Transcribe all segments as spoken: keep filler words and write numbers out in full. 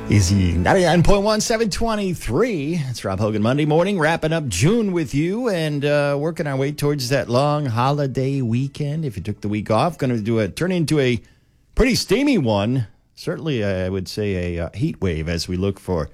Easy ninety-nine point one, seven twenty-three. It's Rob Hogan Monday morning, wrapping up June with you and uh, working our way towards that long holiday weekend. If you took the week off, going to do a turn into a pretty steamy one. Certainly, I would say a uh, heat wave as we look for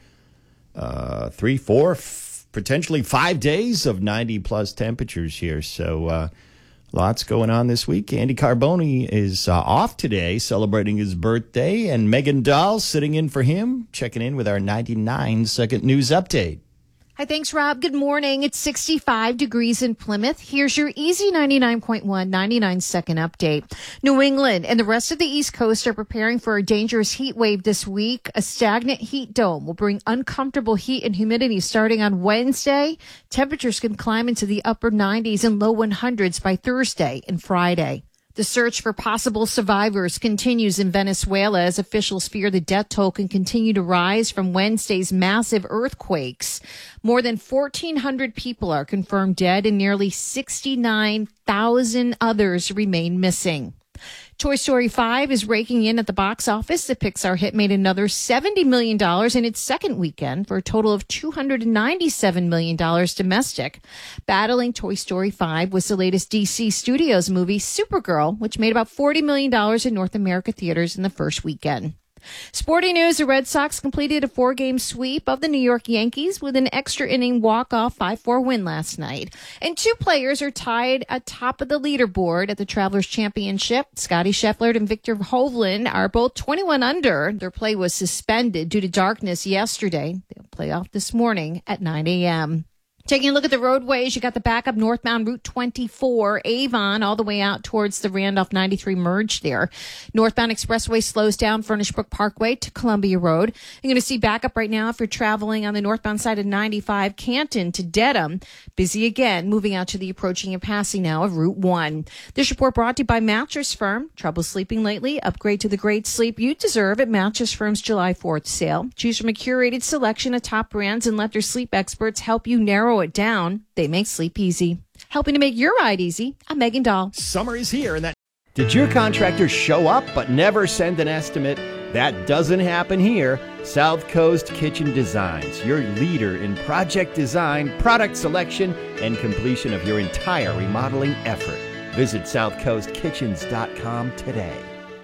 uh, three, four, f- potentially five days of ninety plus temperatures here. So, uh, lots going on this week. Andy Carboni is uh, off today, celebrating his birthday, and Megan Dahl sitting in for him, checking in with our ninety-nine second news update. Hi, thanks, Rob. Good morning. It's sixty-five degrees in Plymouth. Here's your easy ninety-nine point one ninety-nine second update. New England and the rest of the East Coast are preparing for a dangerous heat wave this week. A stagnant heat dome will bring uncomfortable heat and humidity starting on Wednesday. Temperatures can climb into the upper nineties and low hundreds by Thursday and Friday. The search for possible survivors continues in Venezuela as officials fear the death toll can continue to rise from Wednesday's massive earthquakes. More than fourteen hundred people are confirmed dead and nearly sixty-nine thousand others remain missing. Toy Story five is raking in at the box office. The Pixar hit made another seventy million dollars in its second weekend for a total of two hundred ninety-seven million dollars domestic. Battling Toy Story five was the latest D C Studios movie, Supergirl, which made about forty million dollars in North America theaters in the first weekend. Sporting news, the Red Sox completed a four-game sweep of the New York Yankees with an extra-inning walk-off five four win last night. And two players are tied atop of the leaderboard at the Travelers Championship. Scotty Scheffler and Victor Hovland are both twenty-one under. Their play was suspended due to darkness yesterday. They'll play off this morning at nine a.m. Taking a look at the roadways, you got the backup northbound Route twenty-four, Avon, all the way out towards the Randolph ninety-three merge there. Northbound Expressway slows down Furnish Brook Parkway to Columbia Road. You're going to see backup right now if you're traveling on the northbound side of ninety-five, Canton to Dedham. Busy again, moving out to the approaching and passing now of Route one. This report brought to you by Mattress Firm. Trouble sleeping lately? Upgrade to the great sleep you deserve at Mattress Firm's July fourth sale. Choose from a curated selection of top brands and let their sleep experts help you narrow it down. They make sleep easy. Helping to make your ride easy, I'm Megan Dahl. Summer is here, and that... Did your contractor show up but never send an estimate? That doesn't happen here. South Coast Kitchen Designs, your leader in project design, product selection, and completion of your entire remodeling effort. Visit south coast kitchens dot com today.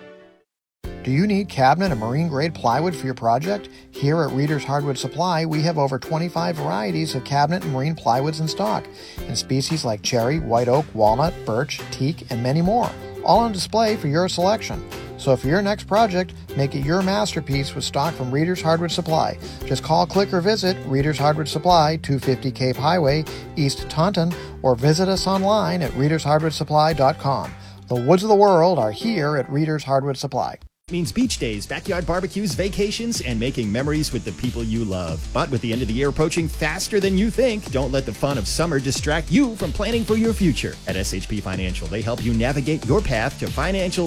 Do you need cabinet and marine-grade plywood for your project? Here at Reader's Hardwood Supply, we have over twenty-five varieties of cabinet and marine plywoods in stock, in species like cherry, white oak, walnut, birch, teak, and many more, all on display for your selection. So for your next project, make it your masterpiece with stock from Reader's Hardwood Supply. Just call, click, or visit Reader's Hardwood Supply, two fifty Cape Highway, East Taunton, or visit us online at readers hardwood supply dot com. The woods of the world are here at Reader's Hardwood Supply. Means beach days, backyard barbecues, vacations, and making memories with the people you love. But with the end of the year approaching faster than you think, don't let the fun of summer distract you from planning for your future. At S H P Financial, they help you navigate your path to financial